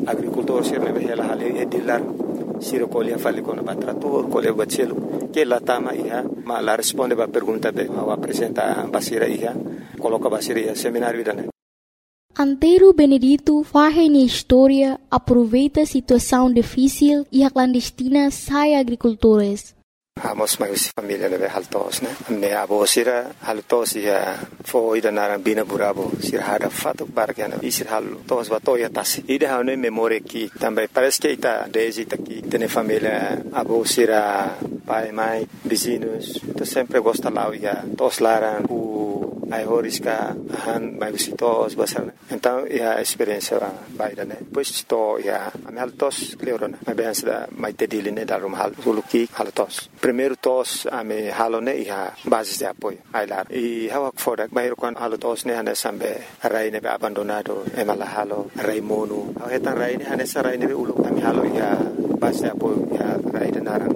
agricultor sir nebe hela hale edilar siro colher fale com o trator colher bachelo que lá tama ia mas lá responde a pergunta de ao apresentar basira ia coloca basira ia seminário idane. Antero Benedito faz na história aproveita a situação difícil e a clandestina sai agricultores. Amos mais família nebe haltos né me abo sira haltos ia foi da narang bina burabo sira hada fato bargana isir haltos batoya tasi ida hane memória que também parece que está desde aqui tem família abo sira pai mãe vizinhos to sempre gosta lá ia tos laran ai horiska han mai visitos basar então a experiência vai da né depois to ia am haltos cleorona mas bem da mai tediline da rum hal suluki haltos primeiro tos ame halone ia base de apoio ai lá e hawak fodak mai kon haltos ne hane sambe rai ne abandonado emala halo rai monu hetan rai ne hane sarai ne ulu ame halo ia base de apoio ia rai da naran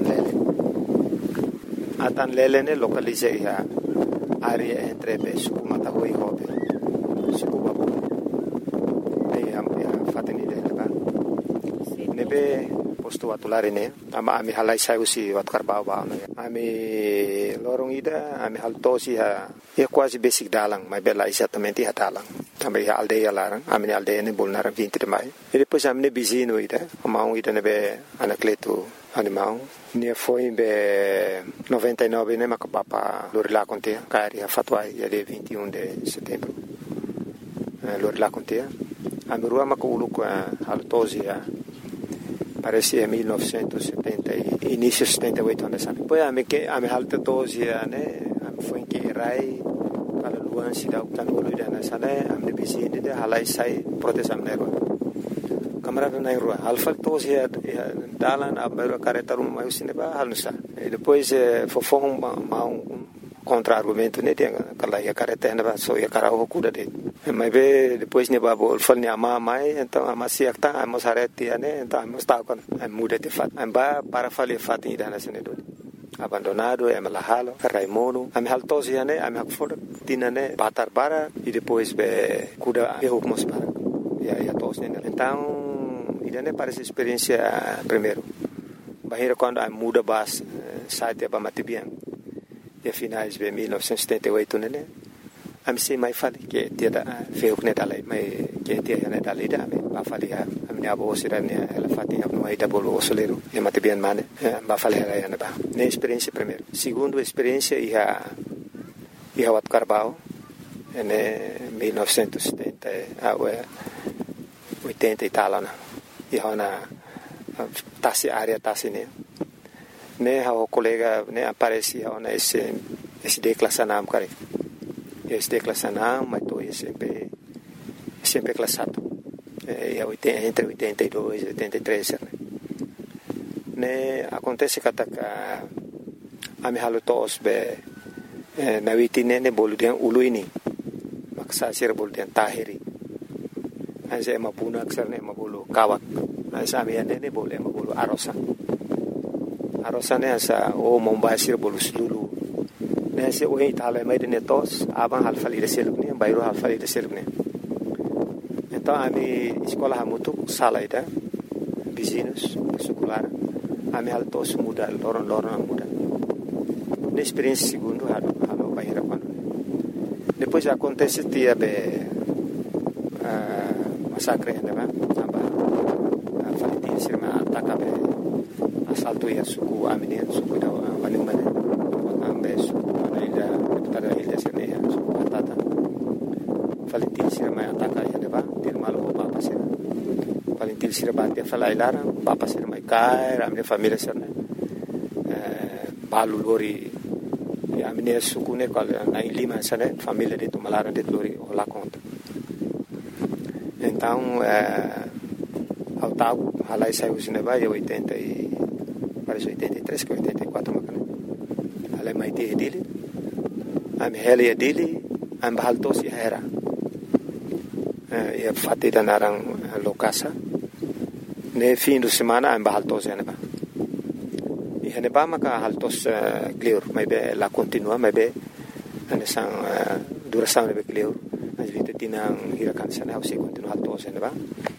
atan lele ne localize ia área entre suku matahui hobe suku babu am fateni de leba nebe posto atulare ne ami halai sausi wat karbau ba ami lorong ida ami haltosi ha quase basic dalang mai bela exatamente ha dalang também a aldeia larang ami aldeia ne bolnar 20 de mai e depois ami ne bizino ida amau ida nebe anacleto animal ne foi em 99 né macapapa lorila contea cari a fatwa dia 21 de setembro lorila contea a merua maculu com a haltosia parecia 1970 início 78 anos depois a me haltosia né foi em que rai para luan sida utan lorila na sana am de bizine de halai sai proteção nero camarada na rua alfa tos ya dalan abelo careta rum mai usine ba halusa depois fofong mau contra argumento ne tem aquela ya careta na ba so ya cara o cuda de mas be depois ne ba bol fal ne ama mai então ama si acta amos arete ne então amos ta con muda de fat ba para fale fat ida na sene do abandonado é malahalo raimono am haltos ya ne am hakfor tinane batar bara e depois be cuda erro mos para ya tos ne então idane parece experiência primeiro bahira quando a muda bas site ba matibian e finais de 1978 né am se mai fale que dia da feu ne dalai mai que dia ne dalai da me ba fale a minha avó sira ne ela fatinha no aí da bolo solero e matibian mane ba fale ela ne ba ne experiência primeiro segundo experiência ia wat carbao ne 1970 80 e tal na e hona tasi área tasi ne o colega ne aparecia ona esse declassanam cara esse declassanam mas tô sempre classado entre 82 e 83 ne acontece que a me halutos be na vitine ne boludian uluini maksa sir boludian tahiri anse mapuna aksarne mabulu kawak ansa miane ne boleh mabulu arosa ne asa o mombasir bolu sulu ne se o itala mai de netos aban halfali de selukne bayro halfali de selukne então ami escola hamutu salaida vizinhos secular ami haltos muda loron muda ne experiência segundo halo bayra quando depois acontece dia massacre né aba falitin sirma ataka be assalto ya suku amine suku da wanimane ambe suku anaida tada ilda sirne ya suku atata falitin sirma ataka ya deba dirmalo papa sir falitin sirma de falailara papa sir mai kai amne família sirne balu lori ya amine suku ne kal na lima sane família de tumalara de lori ola conta então ao tal halai saiu cinema e 80 e parece 83 que 84 macana halai mai te dele am heli dele am baltos e era e fatti da narang lokasa ne fim de semana am baltos e neba e neba maka haltos clear mai be la continua mai be anesang duração ne be clear tinang hirakan sana usi continua haltos ne ba